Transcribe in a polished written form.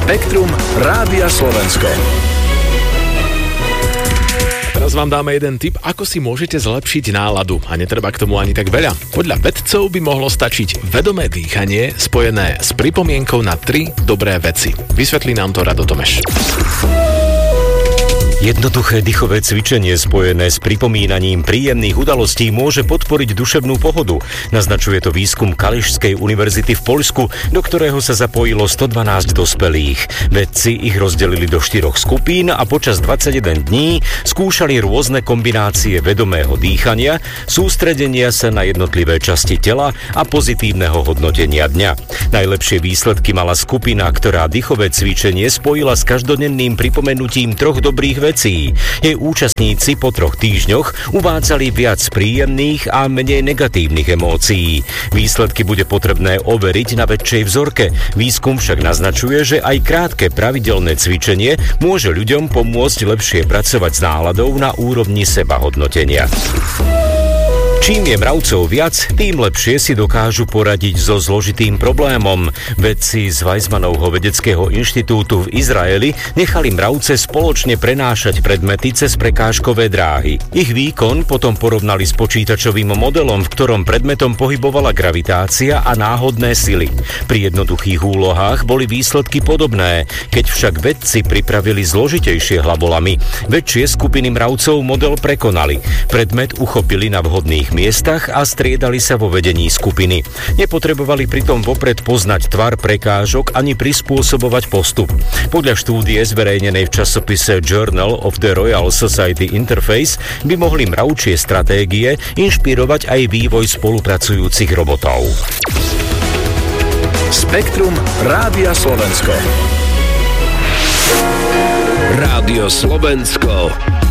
Spektrum Rádia Slovensko. Teraz vám dáme jeden tip, ako si môžete zlepšiť náladu a netreba k tomu ani tak veľa. Podľa vedcov by mohlo stačiť vedomé dýchanie spojené s pripomienkou na 3 dobré veci. Vysvetlí nám to Rado Tomeš. Jednoduché dýchové cvičenie spojené s pripomínaním príjemných udalostí môže podporiť duševnú pohodu. Naznačuje to výskum Kališskej univerzity v Poľsku, do ktorého sa zapojilo 112 dospelých. Vedci ich rozdelili do 4 skupín a počas 21 dní skúšali rôzne kombinácie vedomého dýchania, sústredenia sa na jednotlivé časti tela a pozitívneho hodnotenia dňa. Najlepšie výsledky mala skupina, ktorá dýchové cvičenie spojila s každodenným pripomenutím 3 dobrých vecí. Jej účastníci po 3 týždňoch uvádzali viac príjemných a menej negatívnych emócií. Výsledky bude potrebné overiť na väčšej vzorke. Výskum však naznačuje, že aj krátke pravidelné cvičenie môže ľuďom pomôcť lepšie pracovať s náladou na úrovni sebahodnotenia. Čím je mravcov viac, tým lepšie si dokážu poradiť so zložitým problémom. Vedci z Weizmannovho vedeckého inštitútu v Izraeli nechali mravce spoločne prenášať predmety cez prekážkové dráhy. Ich výkon potom porovnali s počítačovým modelom, v ktorom predmetom pohybovala gravitácia a náhodné sily. Pri jednoduchých úlohách boli výsledky podobné, keď však vedci pripravili zložitejšie hlavolamy. Väčšie skupiny mravcov model prekonali. Predmet uchopili na vhodných miestach a striedali sa vo vedení skupiny. Nepotrebovali pritom vopred poznať tvar prekážok ani prispôsobovať postup. Podľa štúdie zverejnenej v časopise Journal of the Royal Society Interface by mohli mravčie stratégie inšpirovať aj vývoj spolupracujúcich robotov. Spektrum Rádia Slovensko. Rádio Slovensko.